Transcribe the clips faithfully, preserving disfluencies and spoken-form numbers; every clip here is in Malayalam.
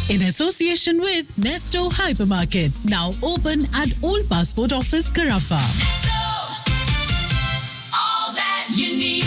in association with Nesto Hypermarket, now open at Old Passport Office, Carafa. Nesto, all that you need.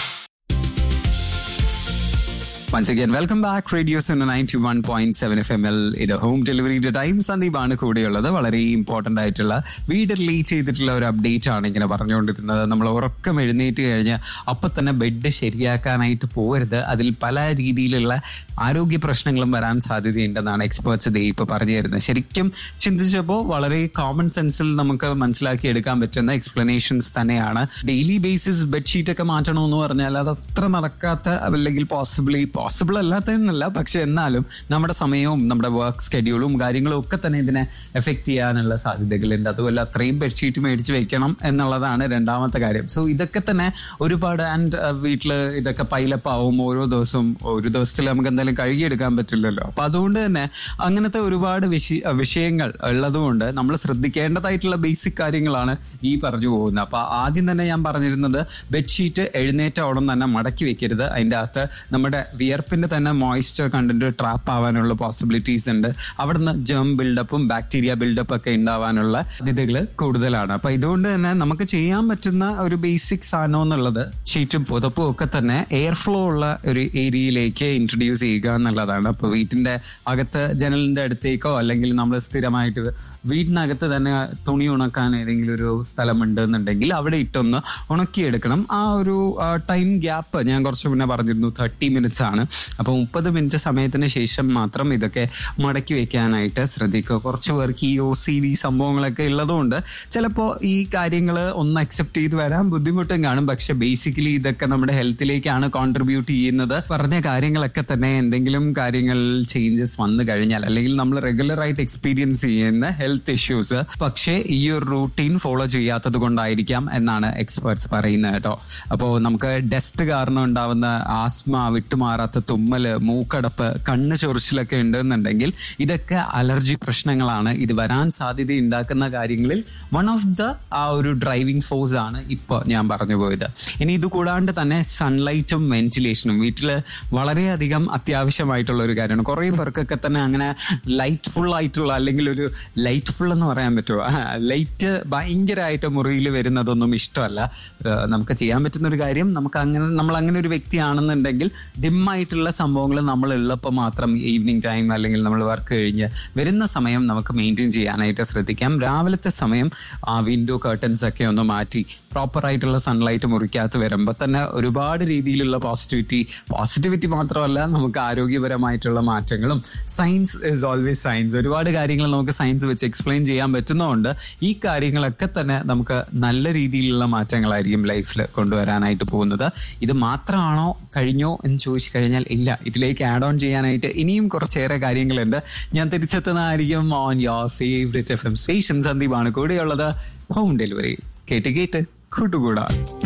Once again, welcome back. Radio Sona ninety-one point seven F M L. ഇത് ഹോം ഡെലിവറിയുടെ ടൈം. സന്ദീപാണ് കൂടെയുള്ളത്. വളരെ ഇമ്പോർട്ടൻ്റ് ആയിട്ടുള്ള വീട് റിലേറ്റ് ചെയ്തിട്ടുള്ള ഒരു അപ്ഡേറ്റ് ആണ് ഇങ്ങനെ പറഞ്ഞുകൊണ്ടിരുന്നത്. നമ്മൾ ഉറക്കം എഴുന്നേറ്റ് കഴിഞ്ഞ് അപ്പം തന്നെ ബെഡ് ശരിയാക്കാനായിട്ട് പോകരുത്. അതിൽ പല രീതിയിലുള്ള ആരോഗ്യ പ്രശ്നങ്ങളും വരാൻ സാധ്യതയുണ്ടെന്നാണ് എക്സ്പേർട്സ് ഇതേ ഇപ്പോൾ പറഞ്ഞു തരുന്നത്. ശരിക്കും ചിന്തിച്ചപ്പോൾ വളരെ കോമൺ സെൻസിൽ നമുക്ക് മനസ്സിലാക്കി എടുക്കാൻ പറ്റുന്ന എക്സ്പ്ലനേഷൻസ് തന്നെയാണ്. ഡെയിലി ബേസിസ് ബെഡ്ഷീറ്റൊക്കെ മാറ്റണമെന്ന് പറഞ്ഞാൽ അത് അത്ര നടക്കാത്ത, അല്ലെങ്കിൽ പോസിബിളി പോസിബിൾ അല്ലാത്തതെന്നല്ല, പക്ഷെ എന്നാലും നമ്മുടെ സമയവും നമ്മുടെ വർക്ക് സ്കെഡ്യൂളും കാര്യങ്ങളും ഒക്കെ തന്നെ ഇതിനെ എഫക്റ്റ് ചെയ്യാനുള്ള സാധ്യതകളുണ്ട്. അതുപോലെ അത്രയും ബെഡ്ഷീറ്റ് മേടിച്ച് വെക്കണം എന്നുള്ളതാണ് രണ്ടാമത്തെ കാര്യം. സോ ഇതൊക്കെ തന്നെ ഒരുപാട് ആൻഡ് വീട്ടിൽ ഇതൊക്കെ പൈലപ്പ് ആവും. ഓരോ ദിവസവും ഒരു ദിവസത്തിൽ നമുക്ക് എന്തായാലും കഴുകിയെടുക്കാൻ പറ്റില്ലല്ലോ. അപ്പം അതുകൊണ്ട് തന്നെ അങ്ങനത്തെ ഒരുപാട് വിഷയ വിഷയങ്ങൾ ഉള്ളതുകൊണ്ട് നമ്മൾ ശ്രദ്ധിക്കേണ്ടതായിട്ടുള്ള ബേസിക് കാര്യങ്ങളാണ് ഈ പറഞ്ഞു പോകുന്നത്. അപ്പോൾ ആദ്യം തന്നെ ഞാൻ പറഞ്ഞിരുന്നത് ബെഡ്ഷീറ്റ് എഴുന്നേറ്റ ഉടൻ തന്നെ മടക്കി വെക്കരുത്. അതിൻ്റെ അകത്ത് നമ്മുടെ വിയർപ്പിന്റെ തന്നെ മോയ്സ്ചർ കണ്ടന്റ് ട്രാപ്പ് ആവാനുള്ള പോസിബിലിറ്റീസ് ഉണ്ട്. അവിടുന്ന് ജേം ബിൽഡപ്പും ബാക്ടീരിയ ബിൽഡപ്പ് ഒക്കെ ഉണ്ടാവാനുള്ള സാധ്യതകൾ കൂടുതലാണ്. അപ്പൊ ഇതുകൊണ്ട് തന്നെ നമുക്ക് ചെയ്യാൻ പറ്റുന്ന ഒരു ബേസിക് സാധനം എന്നുള്ളത് ഷീറ്റും പുതപ്പും ഒക്കെ തന്നെ എയർ ഫ്ലോ ഉള്ള ഒരു ഏരിയയിലേക്ക് ഇൻട്രൊഡ്യൂസ് ചെയ്യുക എന്നുള്ളതാണ്. അപ്പൊ വീട്ടിന്റെ അകത്ത് ജനലിന്റെ അടുത്തേക്കോ അല്ലെങ്കിൽ നമ്മൾ സ്ഥിരമായിട്ട് വീടിനകത്ത് തന്നെ തുണി ഉണക്കാൻ ഏതെങ്കിലും ഒരു സ്ഥലമുണ്ട് എന്നുണ്ടെങ്കിൽ അവിടെ ഇട്ടൊന്ന് ഉണക്കിയെടുക്കണം. ആ ഒരു ടൈം ഗ്യാപ്പ് ഞാൻ കുറച്ച് മുന്നേ പറഞ്ഞിരുന്നു, തേർട്ടി മിനിറ്റ്സ് ആണ്. അപ്പോൾ മുപ്പത് മിനിറ്റ് സമയത്തിന് ശേഷം മാത്രം ഇതൊക്കെ മടക്കി വെക്കാനായിട്ട് ശ്രദ്ധിക്കുക. കുറച്ച് പേർക്ക് ഈ ഒ സി ഡി സംഭവങ്ങളൊക്കെ ഉള്ളതുകൊണ്ട് ചിലപ്പോൾ ഈ കാര്യങ്ങൾ ഒന്ന് അക്സെപ്റ്റ് ചെയ്ത് വരാൻ ബുദ്ധിമുട്ടും കാണും. പക്ഷെ ബേസിക്കലി ഇതൊക്കെ നമ്മുടെ ഹെൽത്തിലേക്കാണ് കോൺട്രിബ്യൂട്ട് ചെയ്യുന്നത്. പറഞ്ഞ കാര്യങ്ങളൊക്കെ തന്നെ എന്തെങ്കിലും കാര്യങ്ങൾ ചേഞ്ചസ് വന്നു കഴിഞ്ഞാൽ, അല്ലെങ്കിൽ നമ്മൾ റെഗുലർ ആയിട്ട് എക്സ്പീരിയൻസ് ചെയ്യുന്ന ഹെൽത്ത് ഇഷ്യൂസ് പക്ഷേ ഈ ഒരു റൂട്ടീൻ ഫോളോ ചെയ്യാത്തത് കൊണ്ടായിരിക്കാം എന്നാണ് എക്സ്പേർട്സ് പറയുന്നത് കേട്ടോ. അപ്പോൾ നമുക്ക് ഡസ്റ്റ് കാരണം ഉണ്ടാവുന്ന ആസ്മ, വിട്ടുമാറാത്ത തുമ്മല്, മൂക്കടപ്പ്, കണ്ണ് ചൊറിച്ചിലൊക്കെ ഉണ്ടെന്നുണ്ടെങ്കിൽ ഇതൊക്കെ അലർജി പ്രശ്നങ്ങളാണ്. ഇത് വരാൻ സാധ്യത ഉണ്ടാക്കുന്ന കാര്യങ്ങളിൽ വൺ ഓഫ് ദ ആ ഒരു ഡ്രൈവിംഗ് ഫോഴ്സ് ആണ് ഇപ്പോൾ ഞാൻ പറഞ്ഞു പോയത്. ഇനി ഇത് കൂടാണ്ട് തന്നെ സൺലൈറ്റും വെന്റിലേഷനും വീട്ടിൽ വളരെയധികം അത്യാവശ്യമായിട്ടുള്ള ഒരു കാര്യമാണ്. കുറേ പേർക്കൊക്കെ തന്നെ അങ്ങനെ ലൈറ്റ് ഫുൾ ആയിട്ടുള്ള, അല്ലെങ്കിൽ ഒരു ലൈറ്റ് ഫുൾ എന്ന് പറയാൻ പറ്റുമോ, ലൈറ്റ് ഭയങ്കരമായിട്ട് മുറിയിൽ വരുന്നതൊന്നും ഇഷ്ടമല്ല. നമുക്ക് ചെയ്യാൻ പറ്റുന്ന ഒരു കാര്യം, നമുക്ക് അങ്ങനെ നമ്മൾ അങ്ങനെ ഒരു വ്യക്തിയാണെന്നുണ്ടെങ്കിൽ ഡിമ്മായിട്ടുള്ള സംഭവങ്ങൾ നമ്മൾ ഉള്ളപ്പോൾ മാത്രം ഈവനിങ് ടൈം അല്ലെങ്കിൽ നമ്മൾ വർക്ക് കഴിഞ്ഞ് വരുന്ന സമയം നമുക്ക് മെയിൻറ്റെയിൻ ചെയ്യാനായിട്ട് ശ്രദ്ധിക്കാം. രാവിലത്തെ സമയം ആ വിൻഡോ കർട്ടൻസ് ഒക്കെ ഒന്ന് മാറ്റി പ്രോപ്പറായിട്ടുള്ള സൺലൈറ്റ് മുറിക്കകത്ത് വരുമ്പോൾ തന്നെ ഒരുപാട് രീതിയിലുള്ള പോസിറ്റിവിറ്റി പോസിറ്റിവിറ്റി മാത്രമല്ല നമുക്ക് ആരോഗ്യപരമായിട്ടുള്ള മാറ്റങ്ങളും. Science is always science. ഒരുപാട് കാര്യങ്ങൾ നമുക്ക് സയൻസ് വെച്ച് എക്സ്പ്ലെയിൻ ചെയ്യാൻ പറ്റുന്നതുകൊണ്ട് ഈ കാര്യങ്ങളൊക്കെ തന്നെ നമുക്ക് നല്ല രീതിയിലുള്ള മാറ്റങ്ങളായിരിക്കും ലൈഫിൽ കൊണ്ടുവരാനായിട്ട് പോകുന്നത്. ഇത് മാത്രമാണോ കഴിഞ്ഞോ എന്ന് ചോദിച്ചു കഴിഞ്ഞാൽ ഇല്ല. ഇതിലേക്ക് ആഡ് ഓൺ ചെയ്യാനായിട്ട് ഇനിയും കുറച്ചേറെ കാര്യങ്ങളുണ്ട്. ഞാൻ തിരിച്ചെത്തുന്നതായിരിക്കും on your favourite F M station. സന്ദീപാണ് കൂടെയുള്ളത്. ഹോം ഡെലിവറി കേട്ട് കേട്ട് കൂട്ടുകൂടാ.